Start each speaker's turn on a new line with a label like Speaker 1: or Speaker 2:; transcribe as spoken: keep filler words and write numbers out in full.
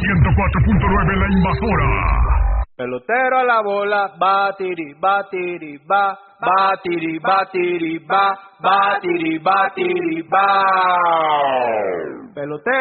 Speaker 1: ciento cuatro punto nueve La Invasora.
Speaker 2: Pelotero a la bola, batiri, batiri, ba, batiri, batiri, ba, batiri, batiri, ba. Pelotero